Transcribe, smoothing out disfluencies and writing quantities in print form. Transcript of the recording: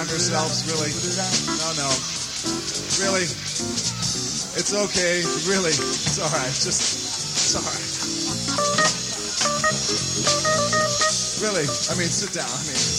yourselves, really. No. Really. It's okay. Really. It's all right. It's all right. Really. I mean, sit down. I mean,